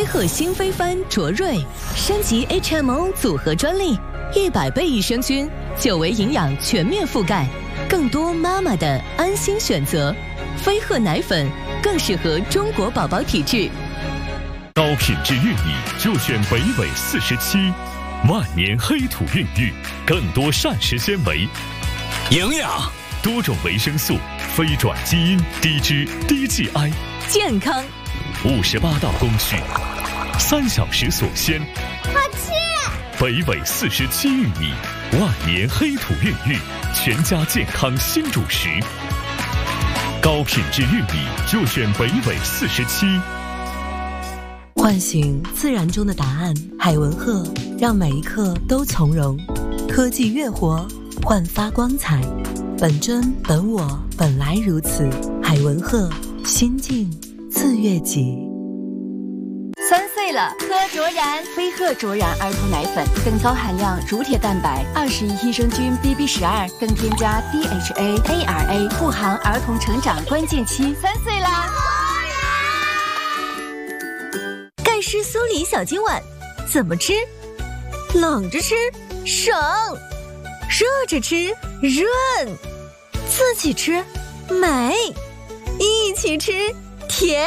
鹤新飞帆卓瑞升级 HMO 组合专利，100倍益生菌，9维营养全面覆盖，更多妈妈的安心选择。飞鹤奶粉更适合中国宝宝体质。 高品质玉米就选北纬47，万年黑土孕育，更多膳食纤维、 营养、 多种维生素、非转基因、低脂、低 GI， 健康。 58道工序，3小时锁鲜。 好吃！ 北纬47玉米，万年黑土孕育，全家健康新主食。高品质玉米就选北纬47。 唤醒自然中的答案，海文鹤让每一刻都从容。科技越活，焕发光彩。本真本我，本来如此。海文鹤，心境自悦己。 3岁了，喝卓然飞鹤卓然儿童奶粉，更高含量乳铁蛋白，21益生菌 BB12，更添加 DHA、ARA， 护航儿童成长关键期。3岁啦！ 盖诗酥梨小金碗，怎么吃？冷着吃省，热着吃润，自己吃美，一起吃甜。